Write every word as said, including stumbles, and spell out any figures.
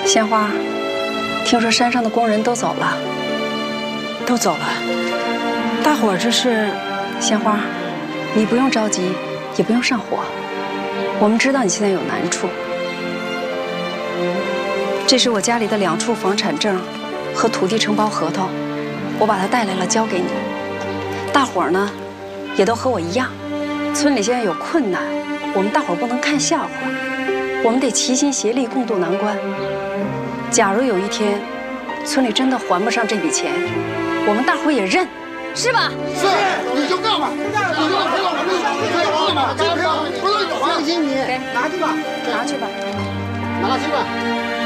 鲜花，听说山上的工人都走了， 都走了。大伙儿这是…… 鲜花，你不用着急，也不用上火。我们知道你现在有难处。这是我家里的两处房产证和土地承包合同，我把它带来了，交给你。大伙儿呢，也都和我一样，村里现在有困难，我们大伙儿不能看笑话，我们得齐心协力共度难关。假如有一天，村里真的还不上这笔钱，我们大伙儿也认。 是吧？ 是，你就干吧，你就赔了我们，赔了我们，该赔了，不是放心你， 拿去吧，拿去吧， 拿去吧。